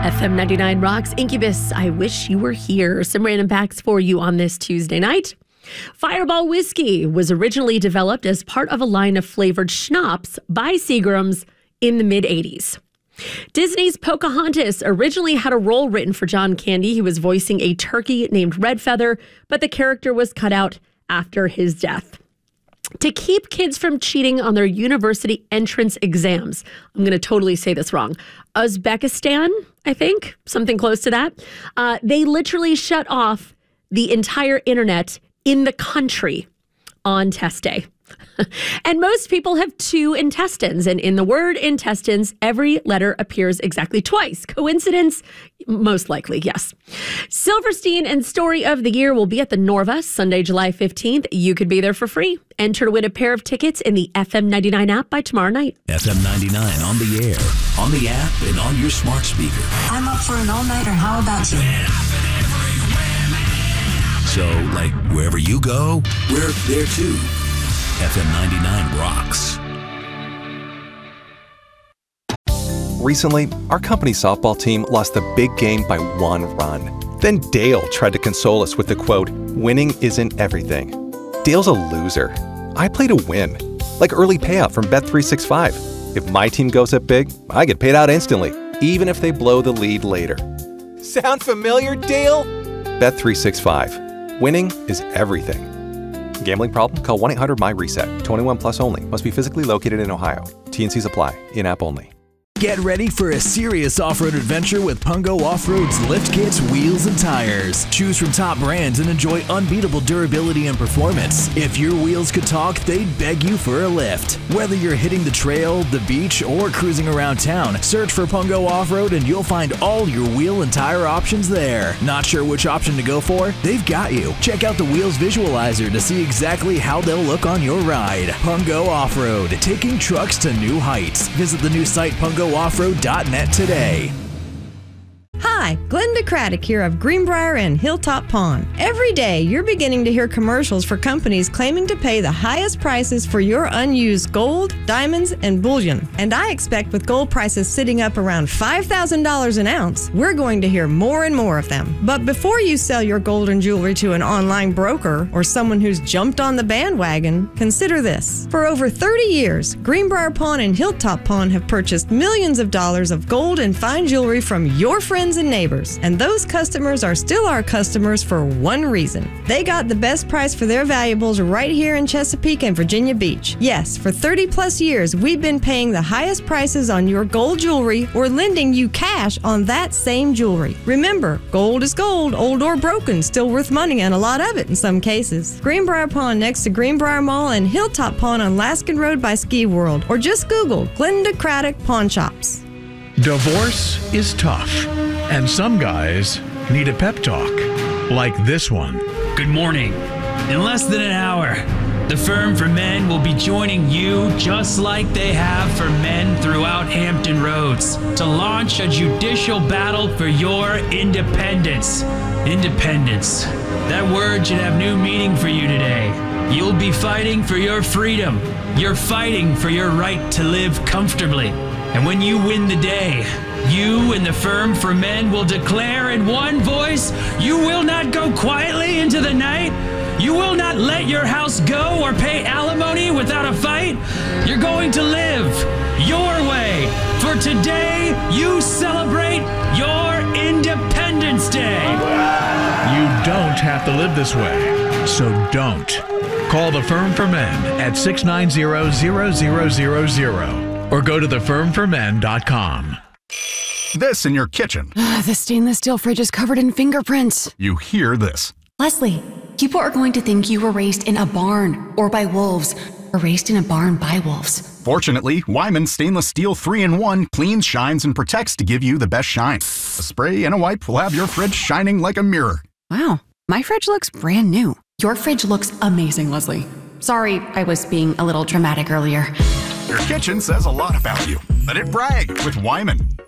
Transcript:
FM 99 rocks. Incubus, I wish you were here. Some random facts for you on this Tuesday night. Fireball whiskey was originally developed as part of a line of flavored schnapps by Seagram's in the mid-'80s. Disney's Pocahontas originally had a role written for John Candy. He was voicing a turkey named Red Feather, but the character was cut out after his death. To keep kids from cheating on their university entrance exams, I'm going to totally say this wrong, Uzbekistan, I think, something close to that, they literally shut off the entire internet in the country on test day. And most people have two intestines, and in the word intestines, every letter appears exactly twice. Coincidence? Most likely, yes. Silverstein and Story of the Year will be at the Norva Sunday, July 15th. You could be there for free. Enter to win a pair of tickets in the FM 99 app by tomorrow night. FM 99 on the air, on the app, and on your smart speaker. I'm up for an all-nighter. How about you? So, like, wherever you go, we're there too. FM 99 rocks. Recently, our company's softball team lost the big game by 1 run. Then Dale tried to console us with the quote, "Winning isn't everything." Dale's a loser. I play to win, like early payout from Bet365. If my team goes up big, I get paid out instantly, even if they blow the lead later. Sound familiar, Dale? Bet365. Winning is everything. Gambling problem? Call 1-800-MY-RESET. 21 plus only. Must be physically located in Ohio. T&Cs apply. In-app only. Get ready for a serious off-road adventure with Pungo Off-Road's lift kits, wheels, and tires. Choose from top brands and enjoy unbeatable durability and performance. If your wheels could talk, they'd beg you for a lift. Whether you're hitting the trail, the beach, or cruising around town, search for Pungo Off-Road and you'll find all your wheel and tire options there. Not sure which option to go for? They've got you. Check out the Wheels Visualizer to see exactly how they'll look on your ride. Pungo Off-Road, taking trucks to new heights. Visit the new site pungo.offroad.net today. Hi, Glenda Craddock here of Greenbrier and Hilltop Pond. Every day, you're beginning to hear commercials for companies claiming to pay the highest prices for your unused gold, diamonds, and bullion. And I expect with gold prices sitting up around $5,000 an ounce, we're going to hear more and more of them. But before you sell your gold and jewelry to an online broker or someone who's jumped on the bandwagon, consider this. For over 30 years, Greenbrier Pawn and Hilltop Pawn have purchased millions of dollars of gold and fine jewelry from your friends and neighbors, and those customers are still our customers for one reason. They got the best price for their valuables right here in Chesapeake and Virginia Beach. Yes, for 30 plus years, we've been paying the highest prices on your gold jewelry or lending you cash on that same jewelry. Remember, gold is gold, old or broken, still worth money and a lot of it in some cases. Greenbrier Pawn next to Greenbrier Mall and Hilltop Pawn on Laskin Road by Ski World, or just Google Glenda Craddock Pawn Shops. Divorce is tough, and some guys need a pep talk, like this one. Good morning. In less than an hour, the Firm for Men will be joining you just like they have for men throughout Hampton Roads to launch a judicial battle for your independence. Independence. That word should have new meaning for you today. You'll be fighting for your freedom. You're fighting for your right to live comfortably. And when you win the day, you and the Firm for Men will declare in one voice, you will not go quietly into the night. You will not let your house go or pay alimony without a fight. You're going to live your way. For today, you celebrate your Independence Day. You don't have to live this way, so don't. Call the Firm for Men at 690-0000 or go to thefirmformen.com. This in your kitchen. The stainless steel fridge is covered in fingerprints. You hear this. Leslie, people are going to think you were raised in a barn or by wolves or raised in a barn by wolves. Fortunately, Wyman Stainless Steel 3-in-1 cleans, shines, and protects to give you the best shine. A spray and a wipe will have your fridge shining like a mirror. Wow, my fridge looks brand new. Your fridge looks amazing, Leslie. Sorry, I was being a little dramatic earlier. Your kitchen says a lot about you. Let it brag with Wyman.